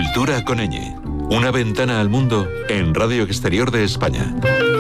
Cultura con ñ. Una ventana al mundo en Radio Exterior de España.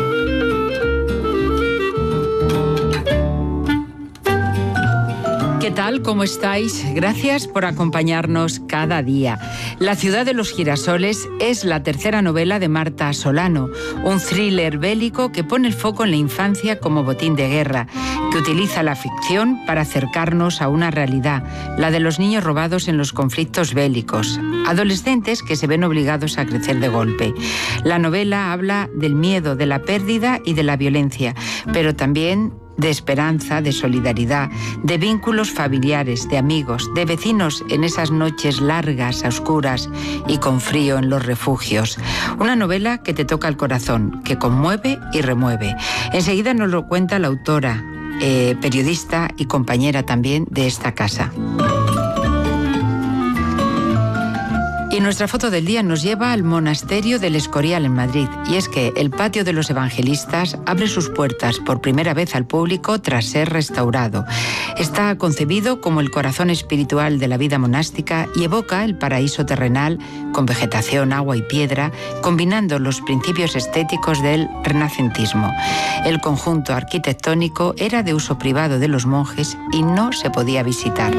¿Qué tal? ¿Cómo estáis? Gracias por acompañarnos cada día. La ciudad de los girasoles es la tercera novela de Marta Solano, un thriller bélico que pone el foco en la infancia como botín de guerra, que utiliza la ficción para acercarnos a una realidad, la de los niños robados en los conflictos bélicos, adolescentes que se ven obligados a crecer de golpe. La novela habla del miedo, de la pérdida y de la violencia, pero también de esperanza, de solidaridad, de vínculos familiares, de amigos, de vecinos en esas noches largas, oscuras y con frío en los refugios. Una novela que te toca el corazón, que conmueve y remueve. Enseguida nos lo cuenta la autora, periodista y compañera también de esta casa. Y nuestra foto del día nos lleva al monasterio del Escorial en Madrid. Y es que el patio de los evangelistas abre sus puertas por primera vez al público tras ser restaurado. Está concebido como el corazón espiritual de la vida monástica y evoca el paraíso terrenal con vegetación, agua y piedra, combinando los principios estéticos del renacentismo. El conjunto arquitectónico era de uso privado de los monjes y no se podía visitar.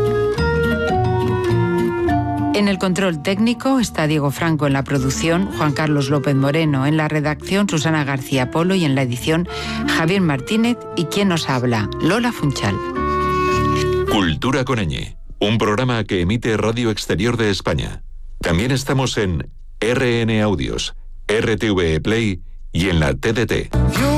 En el control técnico está Diego Franco, en la producción Juan Carlos López Moreno, en la redacción Susana García Polo y en la edición Javier Martínez y quien nos habla, Lola Funchal. Cultura con ñ, un programa que emite Radio Exterior de España. También estamos en RN Audios, RTV Play y en la TDT.